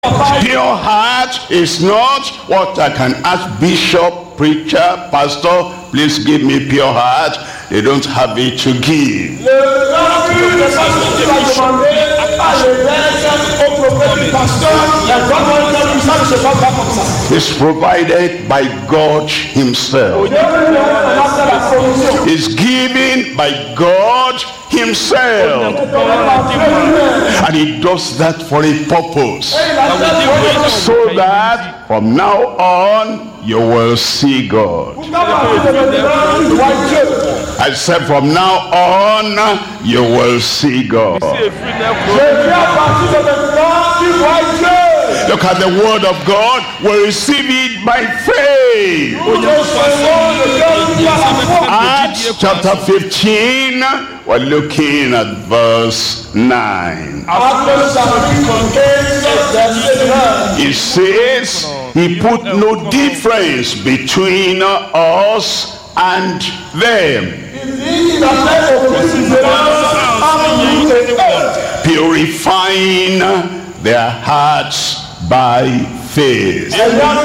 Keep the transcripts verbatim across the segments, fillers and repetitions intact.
Pure heart is not what I can ask bishop, preacher, pastor, please give me pure heart. They don't have it to give. It's provided by God himself. It's given by God himself. And he does that for a purpose. So that from now on you will see God. I said from now on you will see God. Look at the word of God. We'll receive it by faith. Acts chapter fifteen. We're looking at verse nine. It says, he put no difference between us and them, purifying their hearts by faith.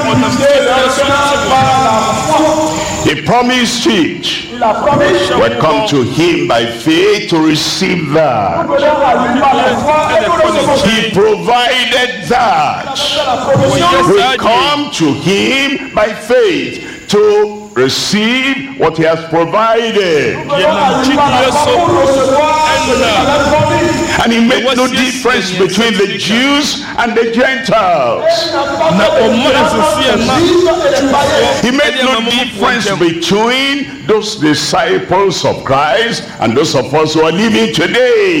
He promised it. We come to him by faith to receive that. He provided that. We come to him by faith to receive what he has provided. And he made no difference between the Jews and the Gentiles. He made no difference between those disciples of Christ and those of us who are living today.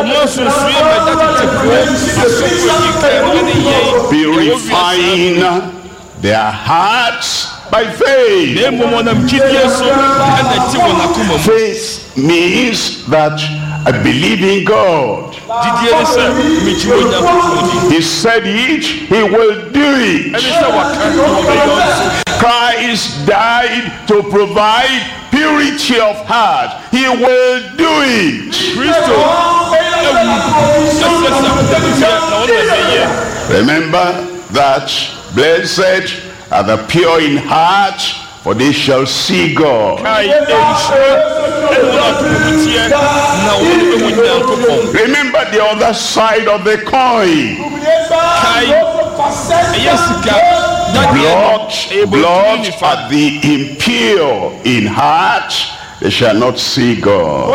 Purifying their hearts by faith. Faith means that I believe in God. He said it, he will do it. Christ died to provide purity of heart. He will do it. Remember that blessed are the pure in heart, for they shall see God. Remember the other side of the coin. Blood, blood are the impure in heart, they shall not see God.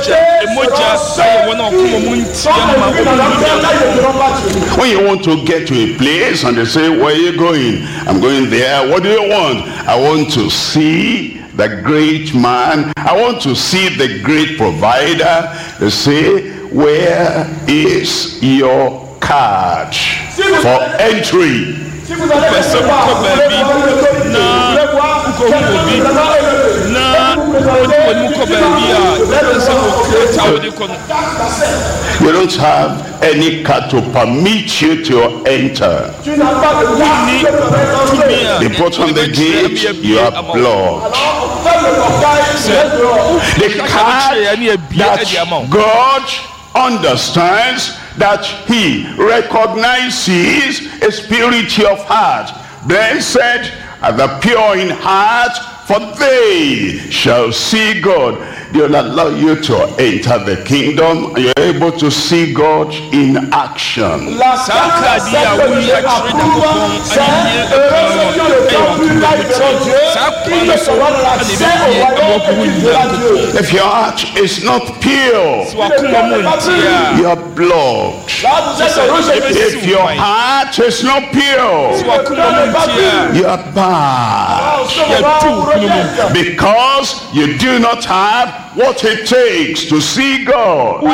When you want to get to a place and they say, where are you going? I'm going there. What do you want? I want to see the great man. I want to see the great provider. They say, where is your card for entry? You don't have any card to permit you to enter. They put on the gate, you are blocked. The card that God understands, that he recognizes is purity of heart. Blessed are the pure in heart, for they shall see God. They will allow you to enter the kingdom. You're able to see God in action. If your heart is not pure, you are blocked. If your heart is not pure, you are bad. Because you do not have what it takes to see God.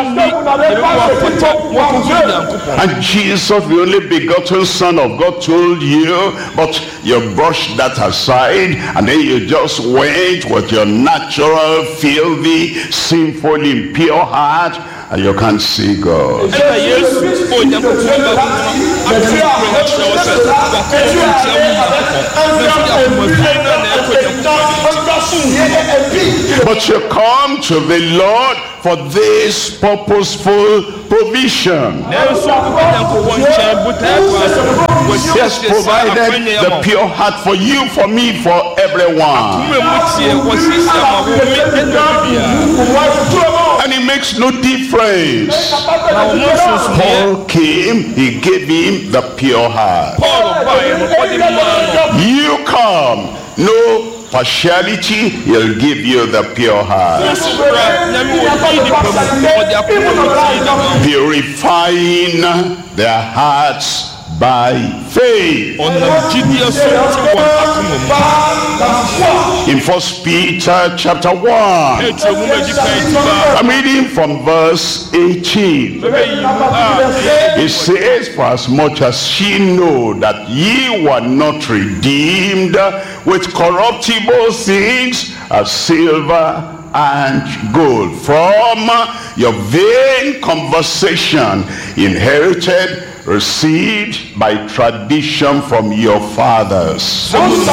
And Jesus, the only begotten Son of God, told you, but you brushed that aside, and then you just went with your natural, filthy, sinful, impure heart, and you can't see God. But you come to the Lord for this purposeful provision. He has provided the pure heart for you, for me, for everyone. And it makes no difference. Paul came, he gave him the pure heart. You come, no partiality, he'll give you the pure heart. Purifying their hearts by faith. In First Peter chapter one, I'm reading from verse eighteen. It says, for as much as ye know that ye were not redeemed with corruptible things as silver and gold from your vain conversation inherited, received by tradition from your fathers.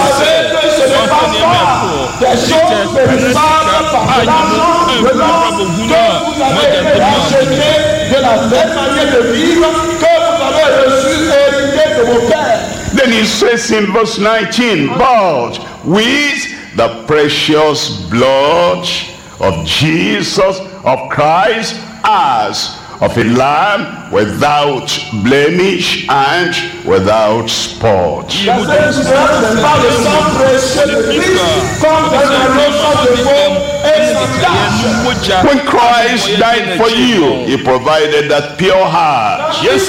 Then he says in verse nineteen, but with the precious blood of Jesus, of Christ, as of a lamb without blemish and without spot. When Christ died for you, he provided that pure heart,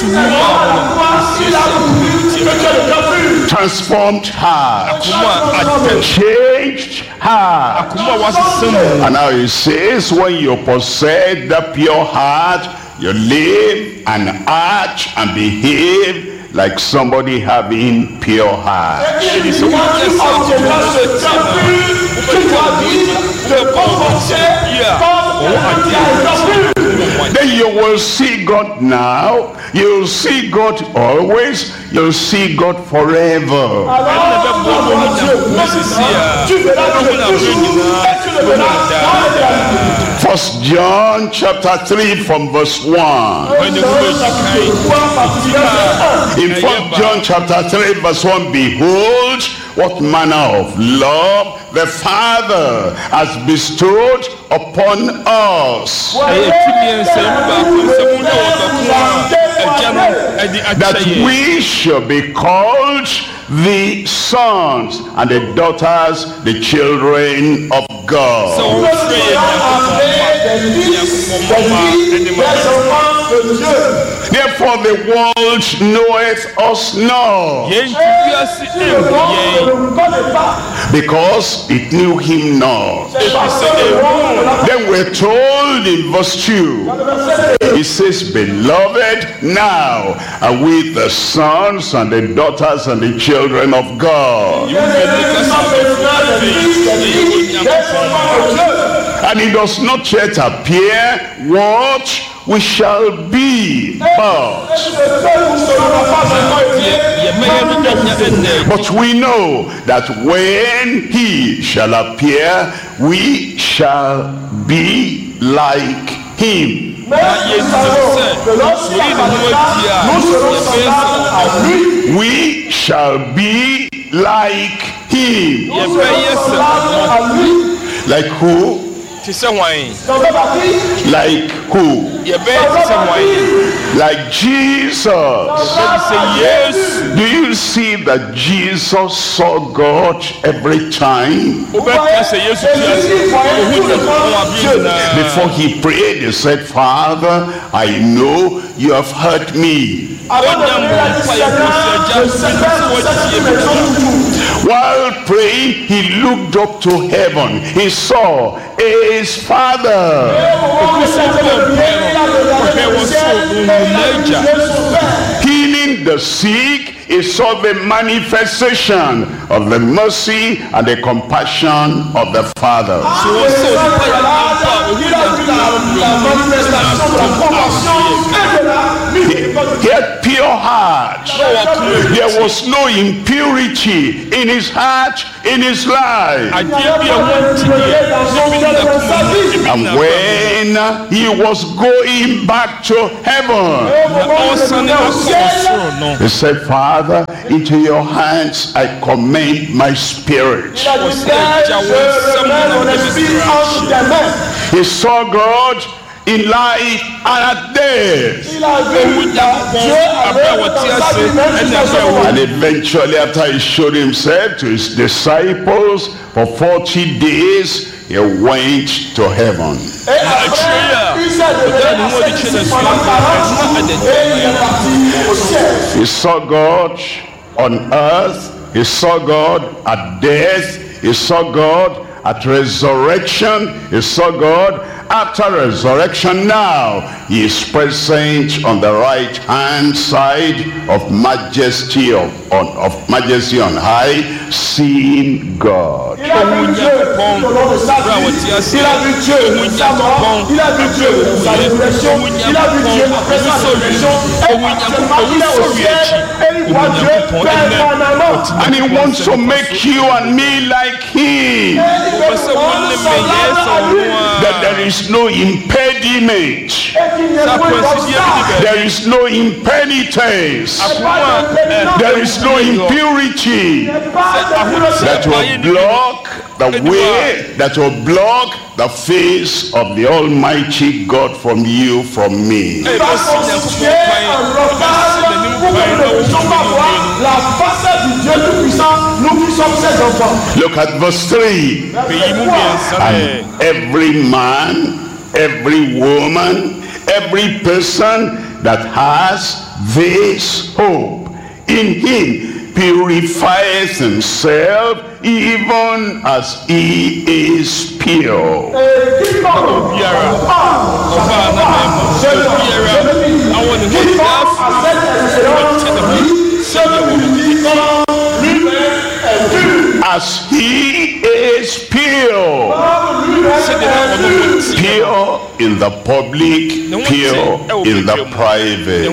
transformed heart, changed heart. And now he says, when you possess the pure heart, you live and act and behave like somebody having pure heart. Then you will see God now, you'll see God always, you'll see God forever. First John chapter three from verse one. In First John chapter three verse one, behold, what manner of love the Father has bestowed upon us, that we shall be called the sons and the daughters, the children of God. Therefore the world knoweth us not, because it knew him not. Then we're told in verse two, it says, beloved, now are we the sons and the daughters and the children of God. And it does not yet appear what we shall be, but but we know that when he shall appear, we shall be like him. We shall be like him. Like who? Like who? Like Jesus. Do you see that Jesus saw God every time? Before he prayed, he said, Father, I know you have heard me. While praying, he looked up to heaven. He saw his Father healing the sick, he saw the manifestation of the mercy and the compassion of the Father. He had pure heart. There was no impurity in his heart, in his life. And when he was going back to heaven, he said, Father, into your hands I commend my spirit. He saw God in life and at death. And eventually, after he showed himself to his disciples for forty days, he went to heaven. He saw God on earth. He saw God at death. He saw God at resurrection. He saw God after resurrection. Now he is present on the right hand side of majesty of, on, of majesty on high, seeing God. And he wants to make you and me like him. That there is no impediment, there is no impenitence, there is no impurity that will block the way, that will block the face of the Almighty God from you, from me. Look at verse three. And every man, every woman, every person that has this hope in him purifies himself even as he is pure. As he is pure. Pure in the public, pure in the private.